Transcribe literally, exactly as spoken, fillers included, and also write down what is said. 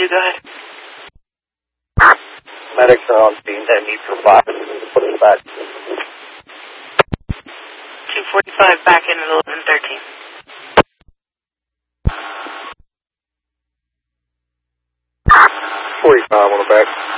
two, go ahead. Medics are on scene. They need for five. Put it back. two forty-five back in at eleven thirteen. forty-five on the back.